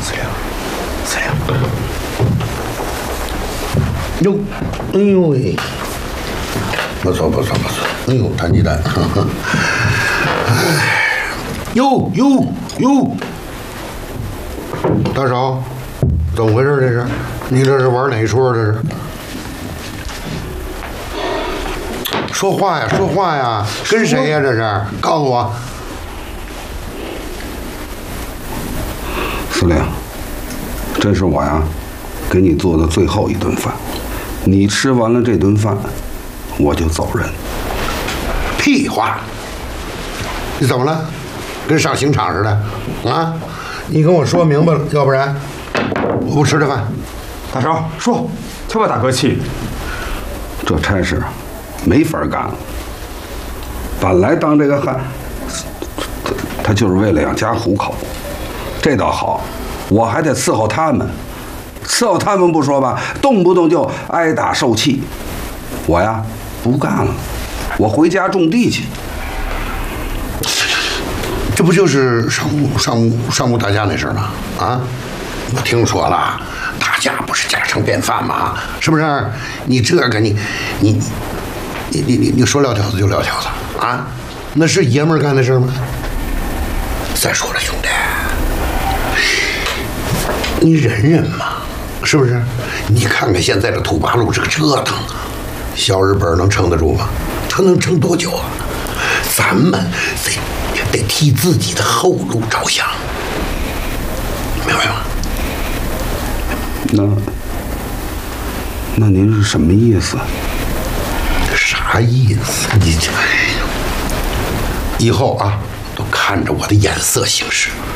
司令，哟，哎呦喂，不错，哎呦，弹鸡蛋，哟，大嫂，怎么回事？这是，你这是玩哪出？这是？说话呀，跟谁呀？这是，告诉我。 司令，这是我呀，给你做的最后一顿饭。你吃完了这顿饭，我就走人。 屁话！你怎么了？跟上刑场似的啊！你跟我说明白了，要不然我不吃这饭。 大少说，就把大哥气的。 这差事没法干了。本来当这个汉，他就是为了养家糊口。这倒好，我还得伺候他们不说吧，动不动就挨打受气。我呀不干了，我回家种地去。 这不就是上午打架那事儿吗？啊，我听说了，打架不是家常便饭吗？是不是？你这个你说撂挑子就撂挑子啊？那是爷们儿干的事吗？再说了，兄弟，你忍嘛，是不是？你看看现在这土八路这个折腾，小日本能撑得住吗？他能撑多久啊？咱们得替自己的后路着想，明白吗？ 那您是什么意思？ 啥意思？你这以后啊，都看着我的眼色行事。